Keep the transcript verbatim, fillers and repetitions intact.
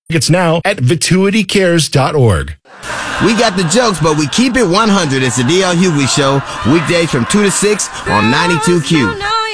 It's now at vituity cares dot org. We got the jokes, but we keep it one hundred. It's the D L Hughley Show, weekdays from two to six on ninety-two Q.